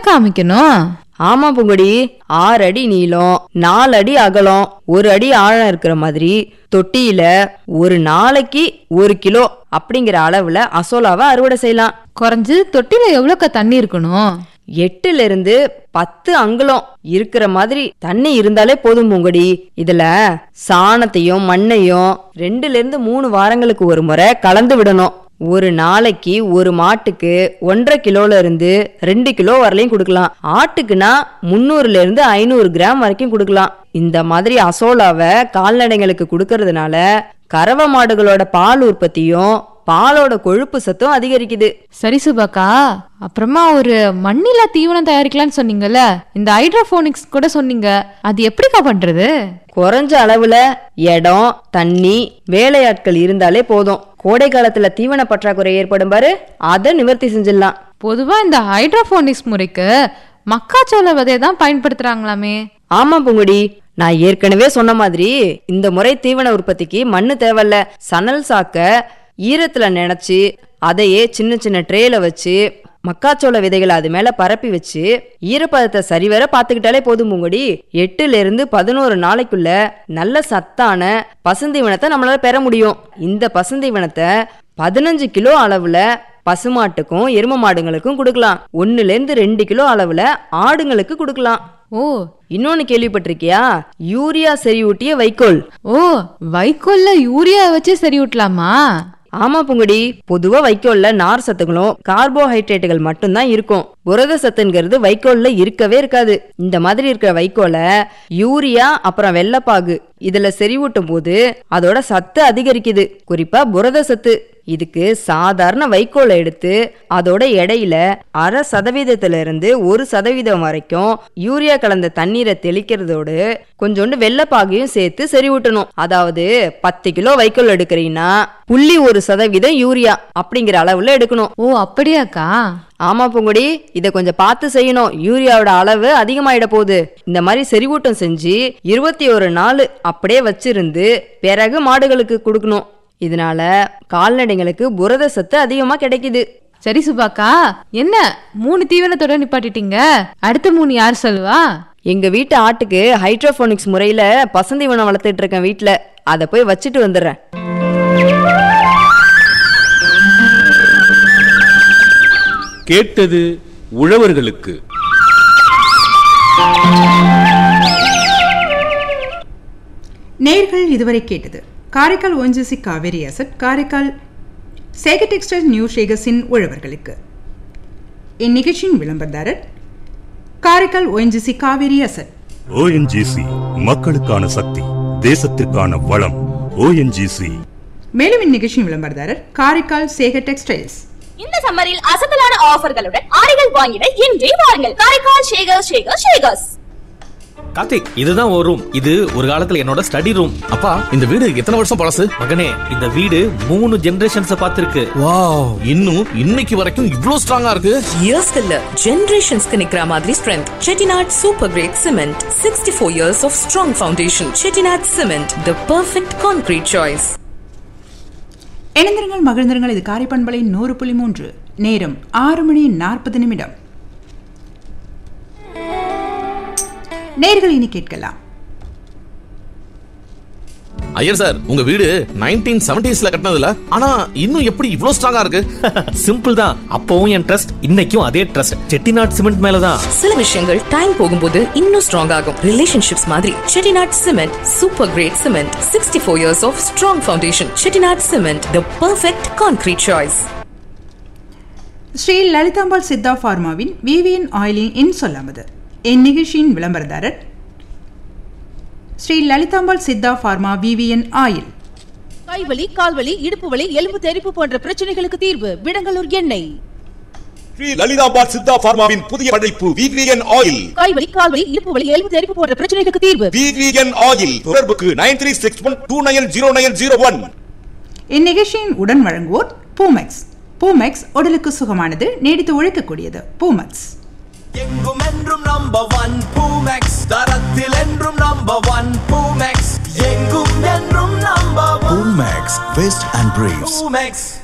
காமிக்கணும்? ஆமா பூங்கொடி, 6 அடி நீளம், 4 அடி அகலம், 1 அடி ஆழம் இருக்கிற மாதிரி தொட்டியில ஒரு நாளைக்கு 1 கிலோ அப்படிங்கிற அளவுல அசோலாவை அறுவடை செய்யலாம். குறைஞ்சு தொட்டில எவ்வளவுக்கா தண்ணி இருக்கணும்? 8 to 10 அங்குலம் இருக்கிற மாதிரி தண்ணி இருந்தாலே போதும் பூங்கொடி. இதுல சாணத்தையும் மண்ணையும் 2 to 3 வாரங்களுக்கு ஒரு முறை கலந்து விடணும். ஒரு நாளைக்கு ஒரு மாட்டுக்கு 1.5 கிலோல இருந்து 2 கிலோ வரலையும் கொடுக்கலாம். ஆட்டுக்குன்னா 300 to 500 கிராம் வரைக்கும் கொடுக்கலாம். இந்த மாதிரி அசோலாவை கால்நடைகளுக்கு கொடுக்கறதுனால கறவை மாடுகளோட பால் உற்பத்தியும் பாலோட கொழுப்பு சத்தும் அதிகரிக்குது. சரி சுபாக்கா, அப்புறமா ஒரு மண்ணில தீவனம் தயாரிக்கலாம்னு சொன்னீங்கல்ல, இந்த ஹைட்ரோபோனிக்ஸ் கூட சொன்னீங்க, அது எப்படிக்கா பண்றது? குறைஞ்ச அளவுல இடம், தண்ணி, வேலையாட்கள் இருந்தாலே போதும். கோடை காலத்துல தீவன பற்றாக்குறை ஏற்படும் பாரு, அதை நிவர்த்தி செஞ்சிடலாம். பொதுவா இந்த ஹைட்ரோபோனிக்ஸ் முறைக்கு மக்காச்சோள விதையை தான் பயன்படுத்துறாங்களாமே? ஆமா பூங்குடி, நான் ஏற்கனவே சொன்ன மாதிரி இந்த முறை தீவன உற்பத்திக்கு மண்ணு தேவையில்ல. சணல் சாக்க ஈரத்துல நினைச்சு அதையே சின்ன சின்ன ட்ரேல வச்சு மக்காச்சோள விதைகளை அது மேல பரப்பி வச்சு ஈரப்பதத்தை சரிவர பாத்துக்கிட்டாலே போதும் பூங்குடி. 8 to 11 நாளைக்குள்ள நல்ல சத்தான பசுந்தீவனத்தை நம்மளால பெற முடியும். இந்த பசுந்தீவனத்தை 15 கிலோ அளவுல பசுமாட்டுக்கும் எரும மாடுங்களுக்கும் கொடுக்கலாம். 1 to 2 கிலோ அளவுல ஆடுங்களுக்கு கொடுக்கலாம். ஓ, இன்னொன்னு கேள்விப்பட்டிருக்கியா? யூரியா செறிவூட்டிய வைக்கோல். ஓ, வைக்கோல்ல யூரியா வச்சு சரி ஊட்டலாமா? ஆமா பூங்குடி, பொதுவா வைக்கோல்ல நார் சத்துகளும் கார்போஹைட்ரேட்டுகள் மட்டும்தான் இருக்கும். புரத சத்துங்கிறது வைக்கோல்ல இருக்கவே இருக்காது. இந்த மாதிரி இருக்கிற வைக்கோலை யூரியா அப்புறம் வெள்ளப்பாகு இதுல செறிவூட்டும் போது அதோட சத்து அதிகரிக்குது, குறிப்பா புரத சத்து. இதுக்கு சாதாரண வைக்கோலை எடுத்து அதோட எடையில 0.5% 1% வரைக்கும் யூரியா கலந்த தண்ணீரை தெளிக்கிறதோடு கொஞ்சோண்டு வெள்ளப்பாகையும் சேர்த்து செறிவூட்டணும். அதாவது 10 கிலோ வைக்கோல் எடுக்கிறீங்கன்னா 0.1% யூரியா அப்படிங்கிற அளவுல எடுக்கணும். ஓ, அப்படியாக்கா? ஆமா பூங்குடி, இதை கொஞ்சம் பார்த்து செய்யணும். யூரியாவோட அளவு அதிகமாயிட போகுது. இந்த மாதிரி செறிவூட்டம் செஞ்சு 21 நாள் அப்படியே வச்சிருந்து பிறகு மாடுகளுக்கு கொடுக்கணும். இதனால கால்நடைகளுக்கு புரத சத்து அதிகமா கிடைக்குது. சரி சுபாக்கா, என்ன 3 தீவனத்தோட நிப்பாட்டிட்டீங்க, அடுத்த 3 யார் சொல்லுவா? எங்க வீட்டு ஆட்டுக்கு ஹைட்ரோபோனிக்ஸ் முறையில பசுந்தீவனம் வளர்த்துட்டு இருக்கேன் வீட்டுல, அதை போய் வச்சுட்டு வந்துடுறேன். கேட்டது உழவர்களுக்கு. நேயர்கள் இதுவரை கேட்டது Karaikal ONGC Kaveri asset, Karaikal Sekar textiles new ஷேகர்ஸின் உழவர்களுக்கு. இந்நிகழ்ச்சியின் விளம்பரதாரர் Karaikal ONGC Kaveri asset. ONGC மக்களுக்கான சக்தி, தேசத்திற்கான வளம். ONGC. மேலும் இந்நிகழ்ச்சியின் விளம்பரதாரர் காரைக்கால் சேகர் டெக்ஸ்டைல்ஸ். இந்த சம்மரில் அசத்தலான ஆஃபர்களுடன் ஆடைகள் வாங்கிட இன்றே வாருங்கள் காரைக்கால் ஷேகர்ஸ். கார்த்திக், இதுதான் ஒரு ரூம். இது ஒரு காலத்துல என்னோட ஸ்டடி ரூம். அப்பா, இந்த வீடு எத்தனை வருஷம் பழசு? மகனே, இந்த வீடு 3 ஜெனரேஷன்ஸ் பார்த்திருக்கு. வாவ், இன்னும் இன்னைக்கு வரைக்கும் இவ்ளோ ஸ்ட்ராங்கா இருக்கு. இயர்ஸ்க்கு இல்ல, ஜெனரேஷன்ஸ்க்கு நிக்கிற மாதிரி strength. Chettinad super great cement, 64 years of strong foundation. Chettinad cement, the perfect concrete choice. இணைந்திருங்கள், மகிழ்ந்திருங்கள். இது காரைப்பண்பலை 100.3. நேரம் 6:40. நேர்கள் இனி கேட்கலாம். ஐயர் சார், உங்க வீடு 1970s கட்டினதுல, ஆனா இன்னும் எப்படி இவ்ளோ ஸ்ட்ராங்கா இருக்கு? சிம்பிள் தான், அப்பவும் என் ட்ரஸ்ட், இன்னைக்கும் அதே ட்ரஸ்ட் செட்டிநாட் சிமெண்ட் மேலதான். சில விஷயங்கள் டைம் போகும்போது இன்னும் ஸ்ட்ராங் ஆகும். ரிலேஷன்ஷிப்ஸ் மாதிரி Chettinad cement super great cement, 64 years of strong foundation. Chettinad cement, the perfect concrete choice. Sri Lalithambal Siddha பார்மாவின் VVN ஆயிலின் இன் சொல்லாமது. இந்நிகழ்ச்சியின் விளம்பரதாரர் Sri Lalithambal Siddha pharma VVN oil. கைவலி, கால்வலி, இடுப்பு வலி, எலும்பு தெறிப்பு போன்ற பிரச்சனைகளுக்கு தீர்வு விடங்கலூர் எண்ணெய். ஸ்ரீ லலிதாம்பாள் சித்தா பார்மாவின் புதிய படைப்பு விவிஎன் ஆயில். கைவலி, கால்வலி, இடுப்பு வலி, எலும்பு தெறிப்பு போன்ற பிரச்சனைகளுக்கு தீர்வு விவிஎன் ஆயில். தொடர்புக்கு 9361290901. இந்நிகழ்ச்சியின் உடன் வழங்குவோர் பூமெக்ஸ். பூமெக்ஸ் உடலுக்கு சுகமானது, நீடித்து உழைக்கக்கூடியது. பூமெக்ஸ் எங்கும் என்றும் நம்பர் 1 பூமெக்ஸ், தரத்தில் என்றும் நம்பர் 1 பூமெக்ஸ், எங்கும் என்றும் number 1 Boomex west and briefs. Boomex.